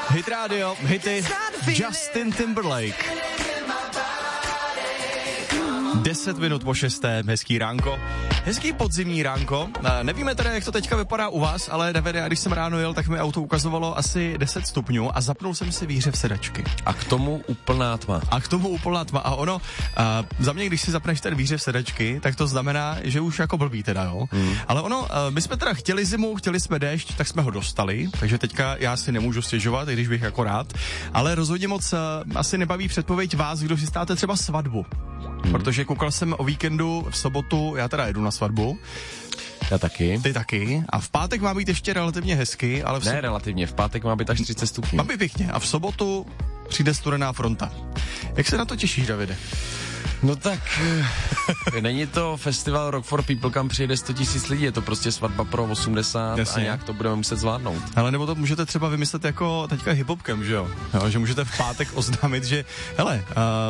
Hit Radio, hity, Justin Timberlake. 10 minut po 6. Hezký ránko. Hezký podzimní ránko. Nevíme teda, jak to teďka vypadá u vás, ale Davide, když jsem ráno jel, tak mi auto ukazovalo asi 10 stupňů a zapnul jsem si výhřev sedačky. A k tomu úplná tma. A ono, za mě, když si zapneš ten výhřev sedačky, tak to znamená, že už jako blbý teda, jo. Ale ono, my jsme teda chtěli zimu, chtěli jsme déšť, tak jsme ho dostali, takže teďka já si nemůžu stěžovat, i když bych jako rád, ale rozhodně moc asi nebaví předpověď vás, kdo si státe třeba svatbu. Protože koukal jsem o víkendu v sobotu, já teda jedu na svatbu. Já taky. Ty taky. A v pátek má být ještě relativně hezky, ale relativně, v pátek má být až 30 stupňů. Má být pěkně. A v sobotu přijde studená fronta. Jak se na to těšíš, Davide? No tak, není to festival Rock for People, kam přijede 100 000 lidí, je to prostě svatba pro 80. Jasně. A nějak to budeme muset zvládnout. Ale nebo to můžete třeba vymyslet jako teďka hip-hopkem, že jo? Že můžete v pátek oznámit, že hele,